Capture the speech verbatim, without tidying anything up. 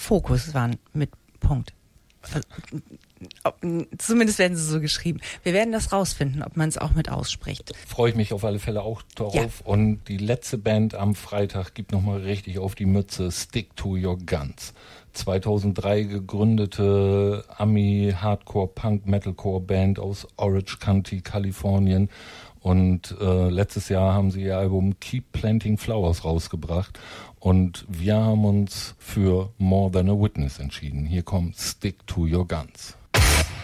Focus waren mit Punkt. Zumindest werden sie so geschrieben. Wir werden das rausfinden, ob man es auch mit ausspricht. Freue ich mich auf alle Fälle auch darauf. Ja. Und die letzte Band am Freitag gibt nochmal richtig auf die Mütze. Stick to Your Guns. zweitausenddrei gegründete Ami-Hardcore-Punk-Metalcore-Band aus Orange County, Kalifornien. Und äh, letztes Jahr haben sie ihr Album Keep Planting Flowers rausgebracht. Und wir haben uns für More Than a Witness entschieden. Hier kommt Stick to Your Guns.